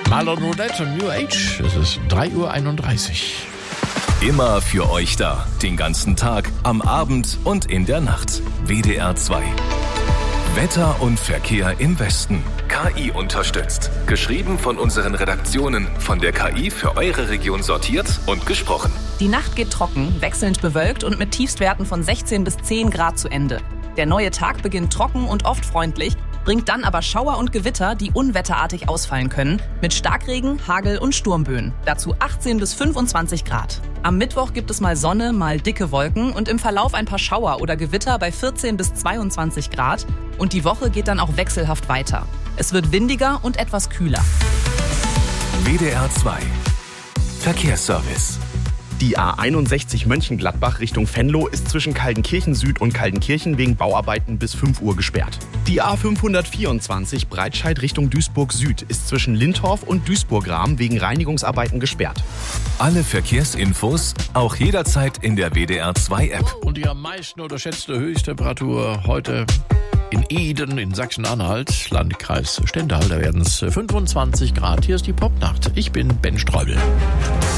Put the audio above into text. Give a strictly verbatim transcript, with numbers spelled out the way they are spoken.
Marlon Roulette und New Age. Es ist drei Uhr einunddreißig. Immer für euch da. Den ganzen Tag, am Abend und in der Nacht. W D R zwei. Wetter und Verkehr im Westen. K I unterstützt. Geschrieben von unseren Redaktionen. Von der K I für eure Region sortiert und gesprochen. Die Nacht geht trocken, wechselnd bewölkt und mit Tiefstwerten von sechzehn bis zehn Grad zu Ende. Der neue Tag beginnt trocken und oft freundlich, bringt dann aber Schauer und Gewitter, die unwetterartig ausfallen können, mit Starkregen, Hagel und Sturmböen. Dazu achtzehn bis fünfundzwanzig Grad. Am Mittwoch gibt es mal Sonne, mal dicke Wolken und im Verlauf ein paar Schauer oder Gewitter bei vierzehn bis zweiundzwanzig Grad. Und die Woche geht dann auch wechselhaft weiter. Es wird windiger und etwas kühler. W D R zwei. Verkehrsservice. Die A einundsechzig Mönchengladbach Richtung Venlo ist zwischen Kaldenkirchen Süd und Kaldenkirchen wegen Bauarbeiten bis fünf Uhr gesperrt. Die A fünfhundertvierundzwanzig Breitscheid Richtung Duisburg Süd ist zwischen Lindorf und Duisburg-Rahm wegen Reinigungsarbeiten gesperrt. Alle Verkehrsinfos auch jederzeit in der W D R zwei App. Und die am meisten unterschätzte Höchsttemperatur heute in Eden in Sachsen-Anhalt, Landkreis Stendal. Da werden es fünfundzwanzig Grad. Hier ist die Popnacht. Ich bin Ben Streubel.